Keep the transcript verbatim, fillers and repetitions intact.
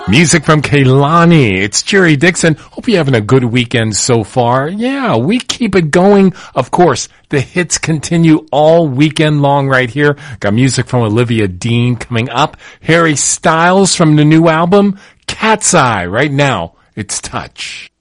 Music from Kehlani. It's Jerry Dixon. Hope you're having a good weekend so far. Yeah, we keep it going. Of course, the hits continue all weekend long right here. Got music from Olivia Dean coming up. Harry Styles from the new album, Cat's Eye. Right now, it's Touch.